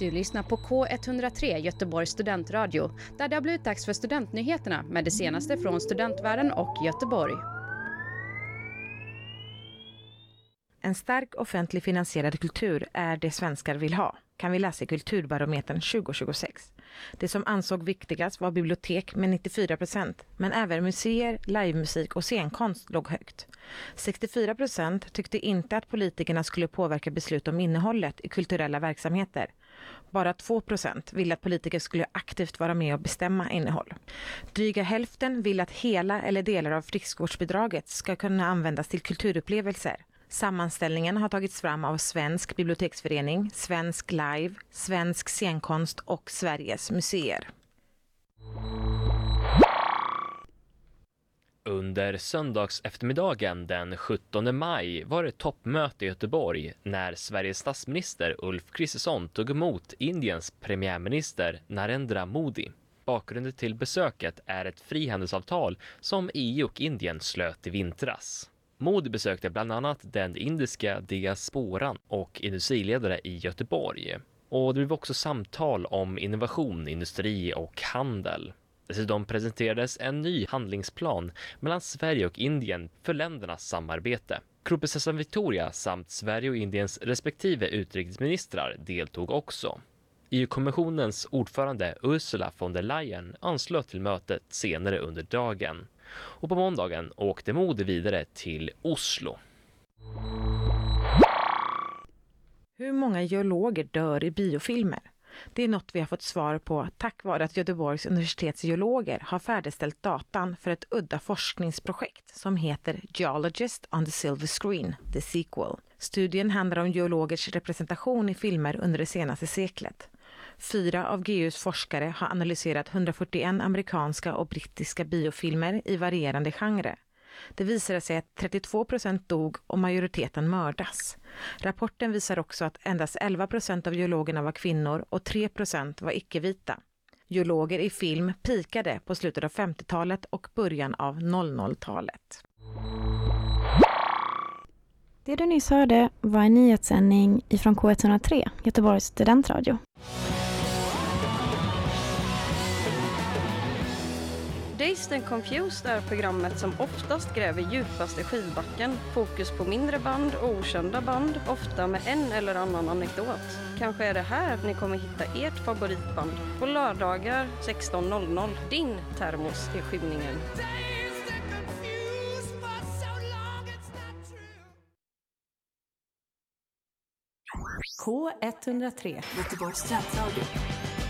Du lyssnar på K103 Göteborgs studentradio, där det har blivit dags för studentnyheterna med det senaste från studentvärlden och Göteborg. En stark offentlig finansierad kultur är det svenskar vill ha, kan vi läsa i Kulturbarometern 2026. Det som ansåg viktigast var bibliotek med 94%, men även museer, livemusik och scenkonst låg högt. 64% tyckte inte att politikerna skulle påverka beslut om innehållet i kulturella verksamheter. Bara 2% ville att politiker skulle aktivt vara med och bestämma innehåll. Dryga hälften vill att hela eller delar av friskvårdsbidraget ska kunna användas till kulturupplevelser. Sammanställningen har tagits fram av Svensk biblioteksförening, Svensk Live, Svensk scenkonst och Sveriges museer. Under söndags eftermiddagen den 17 maj var det toppmöte i Göteborg när Sveriges statsminister Ulf Kristersson tog emot Indiens premiärminister Narendra Modi. Bakgrunden till besöket är ett frihandelsavtal som EU och Indien slöt i vintras. Modi besökte bland annat den indiska diasporan och industriledare i Göteborg. Och det blev också samtal om innovation, industri och handel. Dessutom presenterades en ny handlingsplan mellan Sverige och Indien för ländernas samarbete. Kronprinsessan Victoria samt Sverige och Indiens respektive utrikesministrar deltog också. EU-kommissionens ordförande Ursula von der Leyen anslöt till mötet senare under dagen. Och på måndagen åkte Modi vidare till Oslo. Hur många geologer dör i biofilmer? Det är något vi har fått svar på tack vare att Göteborgs universitets geologer har färdigställt datan för ett udda forskningsprojekt som heter Geologist on the Silver Screen, the sequel. Studien handlar om geologers representation i filmer under det senaste seklet. 4 av GUs forskare har analyserat 141 amerikanska och brittiska biofilmer i varierande genre. Det visade sig att 32% dog och majoriteten mördas. Rapporten visar också att endast 11% av geologerna var kvinnor och 3% var icke-vita. Geologer i film pikade på slutet av 50-talet och början av 00-talet. Det du nyss hörde var en nyhetssändning ifrån K103, Göteborgs studentradio. Dazed and Confused är programmet som oftast gräver djupast i skivbacken. Fokus på mindre band och okända band, ofta med en eller annan anekdot. Kanske är det här ni kommer hitta ert favoritband på lördagar 16.00. Din termos i skymningen. K103 Göteborgs studentradio.